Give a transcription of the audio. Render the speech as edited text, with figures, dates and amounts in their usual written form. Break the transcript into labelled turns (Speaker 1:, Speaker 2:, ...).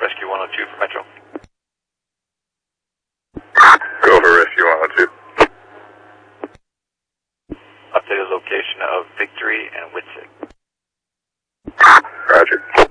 Speaker 1: Rescue 102 for Metro.
Speaker 2: Go for Rescue 102.
Speaker 1: Updated location of Victory and Witzig.
Speaker 2: Roger.